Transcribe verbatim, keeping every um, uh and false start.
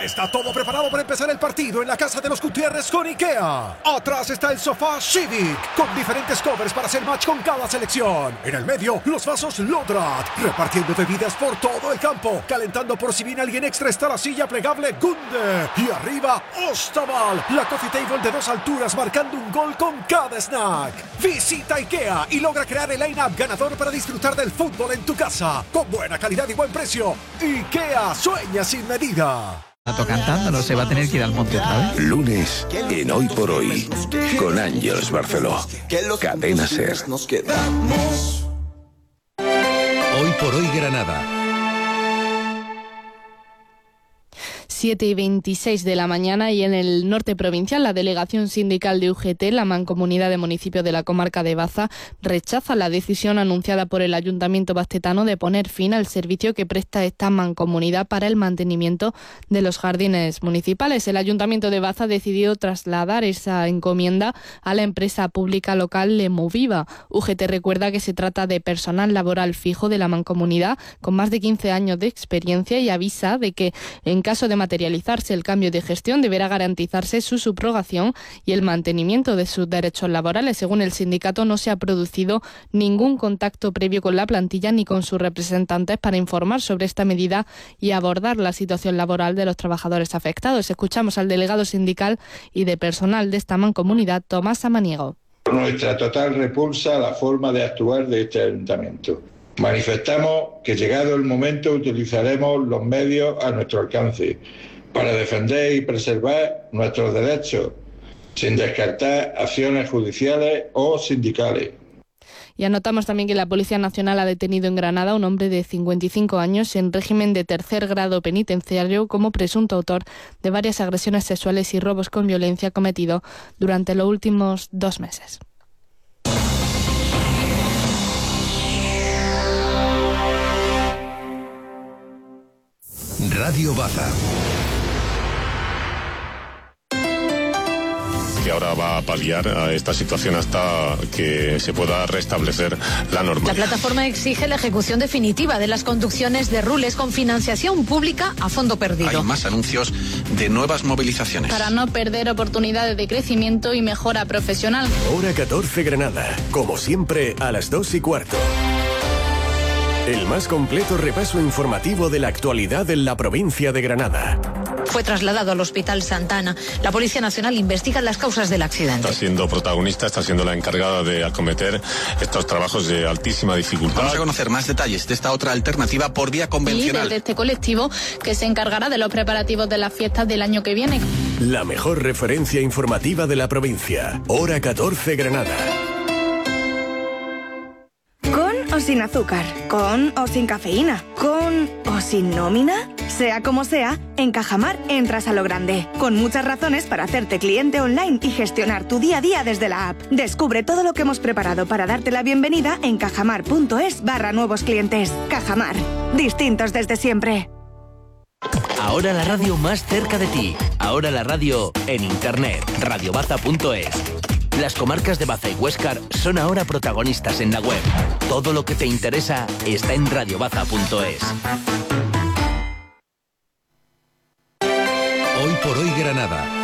Ya está todo preparado para empezar el partido en la casa de los Gutiérrez con IKEA. Atrás está el sofá Civic, con diferentes covers para hacer match con cada selección. En el medio, los vasos Lodrat, repartiendo bebidas por todo el campo. Calentando por si viene alguien extra está la silla plegable Gunde. Y arriba, Ostaval, la coffee table de dos alturas marcando un gol con cada snack. Visita IKEA y logra crear el line-up ganador para disfrutar del fútbol en tu casa. Con buena calidad y buen precio. IKEA, sueña sin medida. Rato cantando, no se va a tener que ir al monte otra vez. Lunes en Hoy por Hoy con Ángeles Barceló. Cadena Ser. Hoy por Hoy Granada. siete y veintiséis de la mañana y en el norte provincial la delegación sindical de U G T, la Mancomunidad de Municipios de la Comarca de Baza, rechaza la decisión anunciada por el Ayuntamiento bastetano de poner fin al servicio que presta esta mancomunidad para el mantenimiento de los jardines municipales. El Ayuntamiento de Baza decidió trasladar esa encomienda a la empresa pública local Lemoviva. U G T recuerda que se trata de personal laboral fijo de la mancomunidad con más de quince años de experiencia y avisa de que en caso de materializarse el cambio de gestión deberá garantizarse su subrogación y el mantenimiento de sus derechos laborales. Según el sindicato, no se ha producido ningún contacto previo con la plantilla ni con sus representantes para informar sobre esta medida y abordar la situación laboral de los trabajadores afectados. Escuchamos al delegado sindical y de personal de esta mancomunidad, Tomás Samaniego. Nuestra total repulsa a la forma de actuar de este ayuntamiento. Manifestamos que llegado el momento utilizaremos los medios a nuestro alcance para defender y preservar nuestros derechos, sin descartar acciones judiciales o sindicales. Y anotamos también que la Policía Nacional ha detenido en Granada a un hombre de cincuenta y cinco años en régimen de tercer grado penitenciario como presunto autor de varias agresiones sexuales y robos con violencia cometidos durante los últimos dos meses. Radio Baza. Que ahora va a paliar a esta situación hasta que se pueda restablecer la normalidad. La plataforma exige la ejecución definitiva de las conducciones de Rules con financiación pública a fondo perdido. Hay más anuncios de nuevas movilizaciones. Para no perder oportunidades de crecimiento y mejora profesional. Hora catorce Granada, como siempre a las dos y cuarto. El más completo repaso informativo de la actualidad en la provincia de Granada. Fue trasladado al Hospital Santa Ana. La Policía Nacional investiga las causas del accidente. Está siendo protagonista, está siendo la encargada de acometer estos trabajos de altísima dificultad. Vamos a conocer más detalles de esta otra alternativa por vía convencional. Líder de este colectivo que se encargará de los preparativos de las fiestas del año que viene. La mejor referencia informativa de la provincia. Hora catorce Granada. O sin azúcar, con o sin cafeína, con o sin nómina. Sea como sea, en Cajamar entras a lo grande, con muchas razones para hacerte cliente online y gestionar tu día a día desde la app. Descubre todo lo que hemos preparado para darte la bienvenida en cajamar.es barra nuevos clientes. Cajamar, distintos desde siempre. Ahora la radio más cerca de ti. Ahora la radio en internet, radiobaza punto es. Las comarcas de Baza y Huéscar son ahora protagonistas en la web. Todo lo que te interesa está en radiobaza punto es. Hoy por Hoy Granada.